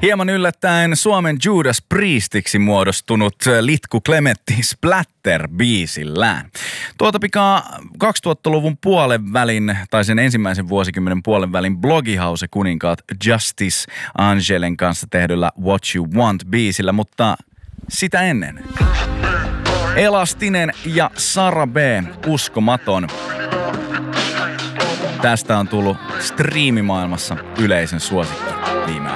Hieman yllättäen Suomen Judas Priestiksi muodostunut Litku Klemetti Splatter-biisillään. Tuota pikaa 2000-luvun puolen välin, tai sen ensimmäisen vuosikymmenen puolen välin Blogihause-kuninkaat Justice Angelen kanssa tehdyllä What You Want-biisillä, mutta sitä ennen Elastinen ja Sara B, Uskomaton. Tästä on tullut striimimaailmassa yleisen suosikki viime aikoina.